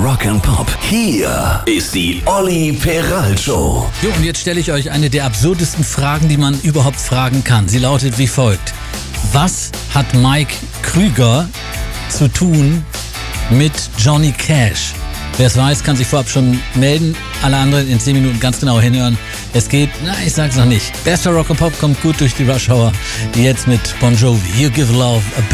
Rock and Pop. Hier ist die Olli Peral Show. Jo, und jetzt stelle ich euch eine der absurdesten Fragen, die man überhaupt fragen kann. Sie lautet wie folgt. Was hat Mike Krüger zu tun mit Johnny Cash? Wer es weiß, kann sich vorab schon melden. Alle anderen in 10 Minuten ganz genau hinhören. Es geht, ich sag's noch nicht. Bester Rock and Pop kommt gut durch die Rush Hour. Jetzt mit Bon Jovi. You give love a